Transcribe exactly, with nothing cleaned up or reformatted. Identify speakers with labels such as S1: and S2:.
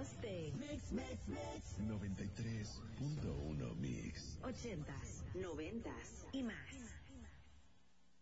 S1: Somos de
S2: Mix, Mix, Mix.
S3: noventa y tres punto uno Mix.
S1: ochentas, noventas y más.